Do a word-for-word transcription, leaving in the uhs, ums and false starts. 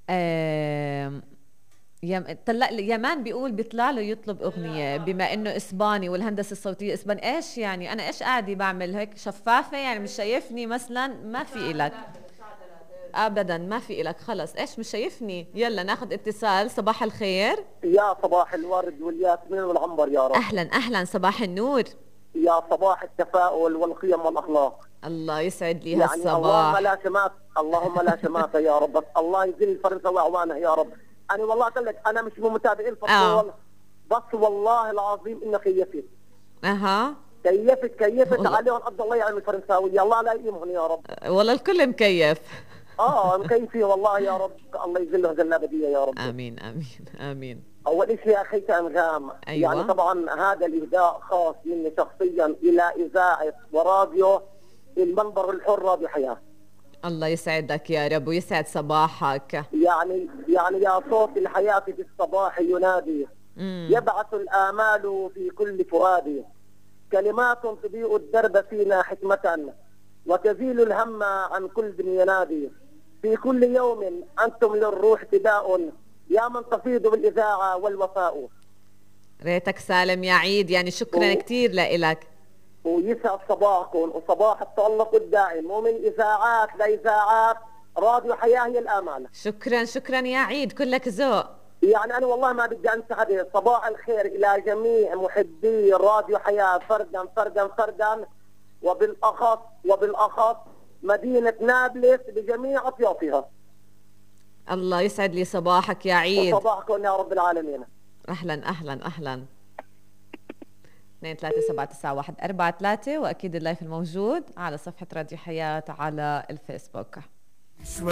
آه يم... طلع يمان بيقول بيطلع له يطلب اغنيه بما انه اسباني والهندسه الصوتيه اسباني. ايش يعني انا ايش قاعده بعمل هيك شفافه يعني مش شايفني مثلا؟ ما في إلك ابدا، ما في إلك خلص. ايش مش شايفني؟ يلا ناخذ اتصال. صباح الخير. يا صباح الورد والياسمين والعنبر يا رب. اهلا اهلا، صباح النور. يا صباح التفاؤل والقيم والاخلاق. الله يسعد لي يعني اللهم هالصباح. لا شمات، اللهم لا شمات يا رب، بس الله يذل فرنسا واعوانها يا رب. انا والله قلت لك انا مش من متابعي اه. الفوتبول، بس والله العظيم انه كيفت اها. كيفت كيفت والله عليهم قد الله يعلم الفرنساويه، الله لا يقيمهم يا رب. والله الكل مكيف. اه مكيفين والله يا رب، الله يذلهم ذله ابديه يا رب. امين امين امين. اول شيء يا اخي انغام، يعني ايوه. طبعا هذا الاهداء خاص مني شخصيا الى اذاعه وراديو المنبر الحر راديو حياه. الله يسعدك يا رب ويسعد صباحك. يعني يعني يا صوت الحياه في الصباح ينادي، امم. يبعث الامال في كل فؤادي، كلمات تضيء الدرب فينا حكمه، وتزيل الهم عن كل ذي ينادي. في كل يوم انتم للروح فداء، يا من تفيض بالاذاعه والوفاء. ريتك سالم يا عيد، يعني شكرا كثير لإلك. ويسعد صباحكم وصباح التألق الدائم، ومن إذاعات لإذاعات راديو حياة هي الآمال. شكرا شكرا يا عيد، كلك ذوق. يعني أنا والله ما بدي أنسى هذه. صباح الخير إلى جميع محبي راديو حياة فردا فردا فردا، وبالأخص وبالأخص مدينة نابلس بجميع أطيافها. الله يسعد لي صباحك يا عيد. وصباحكم يا رب العالمين. أهلا أهلا أهلا. اثنين ثلاثة سبعة تسعة واحد أربعة ثلاثة، وأكيد اللايف الموجود على صفحة راديو حياة على الفيسبوك.